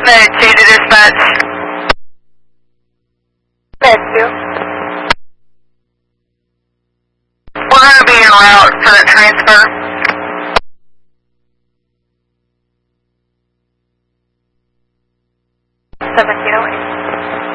Med 2 to dispatch. Med 2. We're going to be en route for that transfer. Seven, 8.